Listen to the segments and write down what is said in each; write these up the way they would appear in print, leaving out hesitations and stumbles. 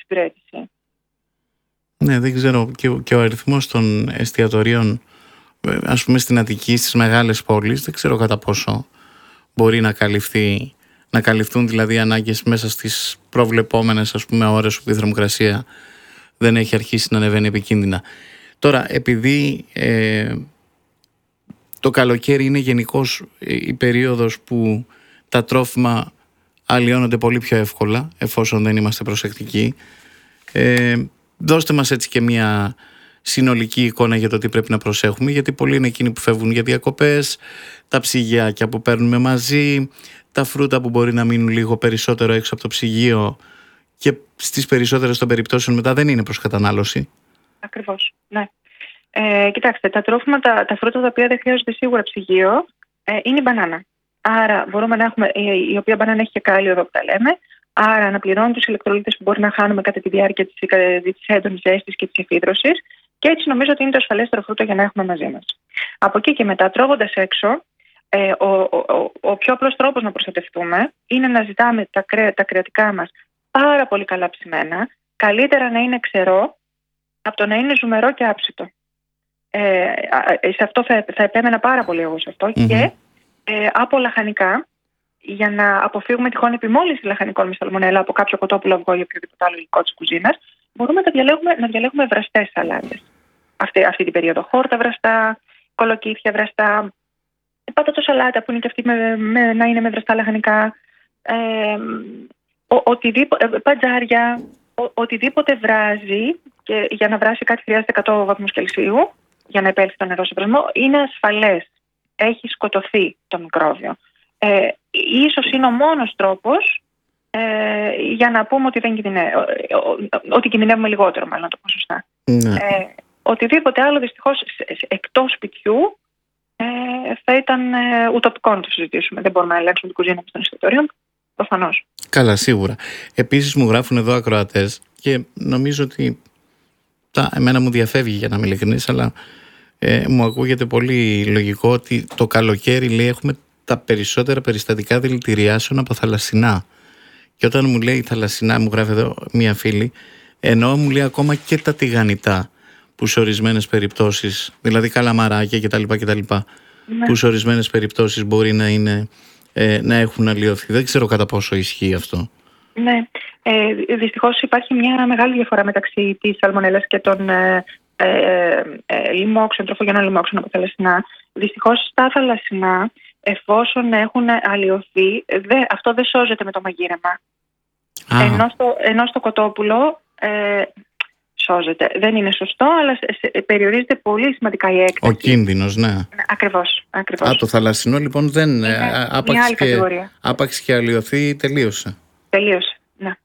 εξυπηρέτηση. Ναι, δεν ξέρω. Και ο αριθμός των εστιατορίων, ας πούμε στην Αττική, στις μεγάλες πόλεις, δεν ξέρω κατά πόσο μπορεί να καλυφθούν δηλαδή οι ανάγκες μέσα στις προβλεπόμενες, ας πούμε, ώρες όπου η θερμοκρασία δεν έχει αρχίσει να ανεβαίνει επικίνδυνα. Τώρα, επειδή το καλοκαίρι είναι γενικώς η περίοδος που τα τρόφιμα αλλοιώνονται πολύ πιο εύκολα, εφόσον δεν είμαστε προσεκτικοί, δώστε μας έτσι και μια συνολική εικόνα για το τι πρέπει να προσέχουμε, γιατί πολλοί είναι εκείνοι που φεύγουν για διακοπές, τα ψυγιάκια που παίρνουμε μαζί, τα φρούτα που μπορεί να μείνουν λίγο περισσότερο έξω από το ψυγείο και στις περισσότερες των περιπτώσεων μετά δεν είναι προς κατανάλωση. Ακριβώς, ναι. Κοιτάξτε, τα τρόφιμα, τα φρούτα τα οποία δεν χρειάζονται σίγουρα ψυγείο είναι η μπανάνα. Άρα μπορούμε να έχουμε, η οποία μπανάνα έχει και κάλιο εδώ που τα λέμε, άρα αναπληρώνει τους ηλεκτρολίτες που μπορεί να χάνουμε κατά τη διάρκεια της έντονης ζέστης και της εφίδρωσης, και έτσι νομίζω ότι είναι το ασφαλέστερο φρούτο για να έχουμε μαζί μας. Από εκεί και μετά, τρώγοντας έξω, ο πιο απλός τρόπος να προστατευτούμε είναι να ζητάμε τα κρεατικά μας πάρα πολύ καλά ψημένα, καλύτερα να είναι ξερό από το να είναι ζουμερό και άψητο. Σε αυτό θα επέμενα πάρα πολύ εγώ σε αυτό. Και από λαχανικά, για να αποφύγουμε τυχόν επιμόλυνση λαχανικών με σαλμονέλα από κάποιο κοτόπουλο, αυγό ή οποιοδήποτε άλλο υλικό της κουζίνας, μπορούμε να διαλέγουμε βραστές σαλάτες. Αυτή την περίοδο. Χόρτα βραστά, κολοκύθια βραστά, πατάτο σαλάτα που είναι και αυτή να είναι με βραστά λαχανικά, πατζάρια, οτιδήποτε βράζει, και για να βράσει κάτι χρειάζεται 100 βαθμούς Κελσίου για να επέλθει το νερό σε βρασμό, είναι ασφαλές. Έχει σκοτωθεί το μικρόβιο. Ίσως είναι ο μόνος τρόπος για να πούμε ότι κινδυνεύουμε λιγότερο, μάλλον να το πω σωστά. Οτιδήποτε άλλο δυστυχώς εκτός σπιτιού θα ήταν ουτοπικό να το συζητήσουμε. Δεν μπορούμε να ελέγξουμε την κουζίνα των εστιατορίων, προφανώς. Καλά, σίγουρα. Επίσης μου γράφουν εδώ ακροατές και νομίζω ότι εμένα μου διαφεύγει, για να είμαι ειλικρινής, αλλά μου ακούγεται πολύ λογικό ότι το καλοκαίρι, λέει, έχουμε τα περισσότερα περιστατικά δηλητηριάσεων από θαλασσινά. Και όταν μου λέει θαλασσινά, μου γράφει εδώ μία φίλη, ενώ μου λέει ακόμα και τα τηγανιτά, που σε ορισμένες περιπτώσεις, δηλαδή καλαμαράκια κτλ. Που σε ορισμένες περιπτώσεις μπορεί να έχουν αλλοιωθεί. Δεν ξέρω κατά πόσο ισχύει αυτό. Ναι, δυστυχώς υπάρχει μια μεγάλη διαφορά μεταξύ της σαλμονέλας και των λοιμόξεων, τροφογενών λοιμόξεων από θαλασσινά. Δυστυχώς στα θαλασσινά, εφόσον έχουν αλλοιωθεί, αυτό δεν σώζεται με το μαγείρεμα. Ενώ στο κοτόπουλο σώζεται. Δεν είναι σωστό, αλλά περιορίζεται πολύ σημαντικά η έκταση. Ο κίνδυνος, ναι. Ακριβώς. Το θαλασσινό λοιπόν δεν άπαξ και αλλοιωθεί, τελείωσε. Τελείωσε.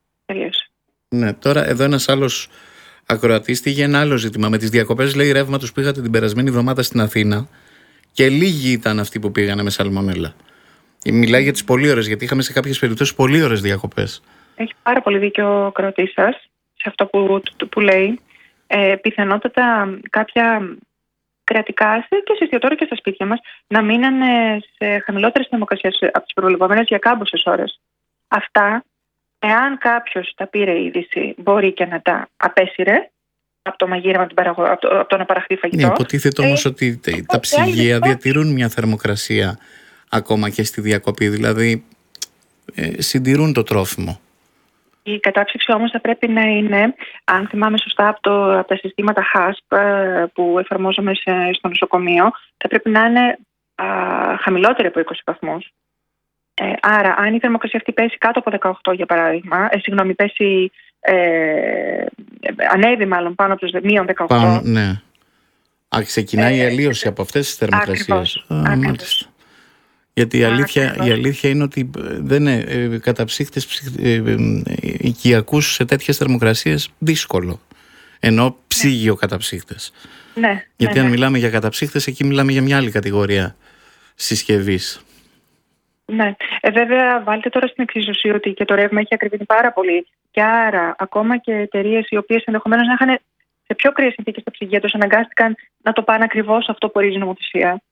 Ναι, τώρα εδώ ένας άλλος ακροατής για ένα άλλο ζήτημα. Με τις διακοπές, λέει, ρεύματος που είχατε την περασμένη εβδομάδα στην Αθήνα και λίγοι ήταν αυτοί που πήγανε με σαλμονέλα. Μιλάει για τις πολύ ώρες, γιατί είχαμε σε κάποιες περιπτώσεις πολύ ώρες διακοπές. Έχει πάρα πολύ δίκιο ο ακροατής σας σε αυτό που λέει. Πιθανότατα κάποια κρατικά και σε εστιατόρια και στα σπίτια μας να μείνανε σε χαμηλότερες θερμοκρασίες από τις προβλεπόμενες για κάμποσες ώρες. Αυτά, εάν κάποιος τα πήρε είδηση, μπορεί και να τα απέσυρε από το μαγείρεμα, από το να παραχθεί φαγητό. Ναι, υποτίθεται όμως ότι τα ψυγεία διατηρούν μια θερμοκρασία ακόμα και στη διακοπή, δηλαδή συντηρούν το τρόφιμο. Η κατάψυξη όμως θα πρέπει να είναι, αν θυμάμαι σωστά από τα συστήματα HASP που εφαρμόζουμε στο νοσοκομείο, θα πρέπει να είναι χαμηλότερη από 20 βαθμούς. Άρα, αν η θερμοκρασία αυτή πέσει κάτω από 18, για παράδειγμα, ανέβει μάλλον πάνω από τους μείον 18. Ναι. Ξεκινάει η αλλίωση από αυτές τις θερμοκρασίες. Ακριβώς. Γιατί η αλήθεια είναι ότι δεν είναι καταψύχτες οικιακούς σε τέτοιες θερμοκρασίες δύσκολο. Ενώ ψύγιο καταψύχτες. Ναι. Γιατί αν μιλάμε για καταψύχτες, εκεί μιλάμε για μια άλλη κατηγορία συσκευής. Ναι. Βέβαια, βάλτε τώρα στην εξίσωση ότι και το ρεύμα έχει ακριβήνει πάρα πολύ. Και άρα, ακόμα και εταιρείες οι οποίες ενδεχομένως να είχαν σε πιο κρύες συνθήκες τα ψυγεία τους, αναγκάστηκαν να το πάνε ακριβώς αυτό που ορίζει η νομοθεσία.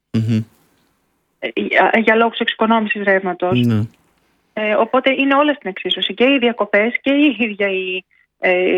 Για λόγους εξοικονόμησης ρεύματος. Οπότε είναι όλα στην εξίσωση. Και οι διακοπές και η ίδια